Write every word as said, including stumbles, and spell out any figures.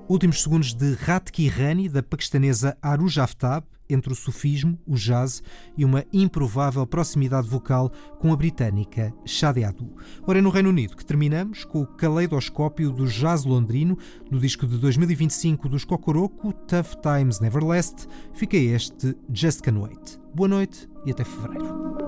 Últimos segundos de Raat Ki Rani, da paquistanesa Arooj Aftab, entre o sufismo, o jazz e uma improvável proximidade vocal com a britânica Shadi Adu. Ora, é no Reino Unido que terminamos com o caleidoscópio do jazz londrino, do disco de dois mil e vinte e cinco dos Cocoroco, Tough Times Never Last. Fica este Just Can Wait. Boa noite e até fevereiro.